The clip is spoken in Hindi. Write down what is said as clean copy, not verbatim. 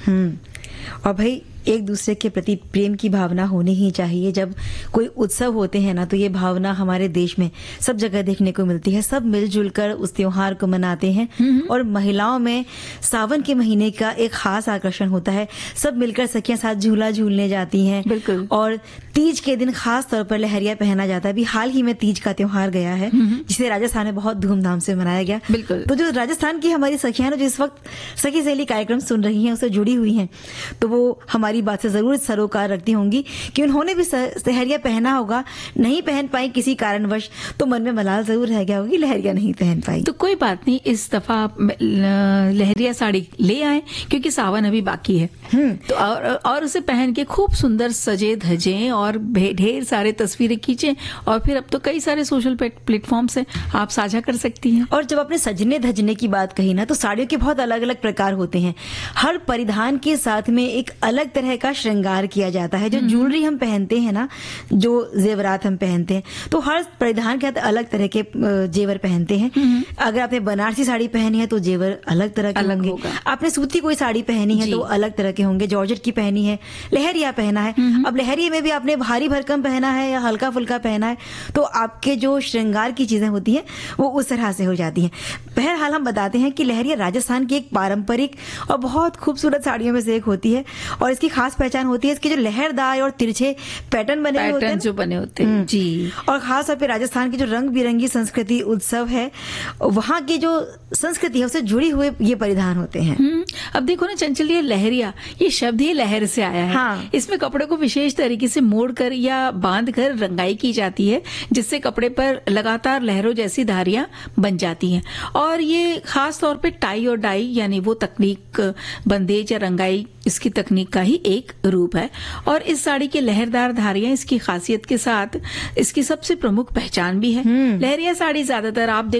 और भाई एक दूसरे के प्रति प्रेम की भावना होनी ही चाहिए। जब कोई उत्सव होते हैं ना, तो ये भावना हमारे देश में सब जगह देखने को मिलती है। सब मिलजुल कर उस त्योहार को मनाते हैं। और महिलाओं में सावन के महीने का एक खास आकर्षण होता है। सब मिलकर सखियां साथ झूला झूलने जाती हैं। बिल्कुल। और तीज के दिन खास तौर पर लहरिया पहना जाता है। अभी हाल ही में तीज का त्योहार गया है, जिसे राजस्थान में बहुत धूमधाम से मनाया गया। बिल्कुल। तो जो राजस्थान की हमारी सखियां ना, जो इस वक्त सखी सहेली कार्यक्रम सुन रही हैं, उससे जुड़ी हुई हैं, तो वो हमारी बात से जरूर सरोकार रखती होंगी कि उन्होंने भी लहरिया पहना होगा। नहीं पहन पाई किसी कारणवश, तो मन में मलाल जरूर रह गया होगी, लहरिया नहीं पहन पाई। तो कोई बात नहीं, इस दफा आप लहरिया साड़ी ले आए, क्योंकि सावन अभी बाकी है। तो और उसे पहन के खूब सुंदर सजे धजे और ढेर सारे तस्वीरें खींचे, और फिर अब तो कई सारे सोशल प्लेटफॉर्म से आप साझा कर सकती हैं। और जब आपने सजने धजने की बात कही ना, तो साड़ियों के बहुत अलग अलग प्रकार होते हैं। हर परिधान के साथ में एक अलग तरह का श्रृंगार किया जाता है। जो ज्वेलरी हम पहनते हैं ना, जो जेवरात हम पहनते हैं, तो हर परिधान के साथ अलग तरह के जेवर पहनते हैं। अगर आपने बनारसी साड़ी पहनी है तो जेवर अलग तरह के होंगे। आपने सूती कोई साड़ी पहनी है तो अलग तरह के होंगे। जॉर्जेट की पहनी है, लहरिया पहना है। अब लहरिया में भी आपने भारी भरकम पहना है या हल्का फुल्का पहना है, तो आपके जो श्रृंगार की चीजें होती हैं वो उस तरह से हो जाती हैं। बहरहाल हम बताते हैं कि लहरिया राजस्थान की एक पारंपरिक और बहुत खूबसूरत साड़ियों में से एक होती है। और इसकी खास पहचान होती है इसके जो लहरदार और तिरछे पैटर्न बने होते हैं, जो बने होते हैं जी। और खास तौर पे राजस्थान की जो रंग बिरंगी संस्कृति उत्सव है, वहाँ की जो संस्कृति है उससे जुड़ी हुए ये परिधान होते हैं। अब देखो ना चंचल, ये लहरिया, ये शब्द ही लहर से आया है। हाँ। इसमें कपड़े को विशेष तरीके से मोड़कर या बांधकर रंगाई की जाती है, जिससे कपड़े पर लगातार लहरों जैसी धारियां बन जाती हैं। और ये खास तौर पे टाई और डाई, यानी वो तकनीक, बंदेज या रंगाई, इसकी तकनीक का ही एक रूप है। और इस साड़ी के लहरदार धारियां इसकी खासियत के साथ इसकी सबसे प्रमुख पहचान भी है। लहरिया साड़ी ज्यादातर आप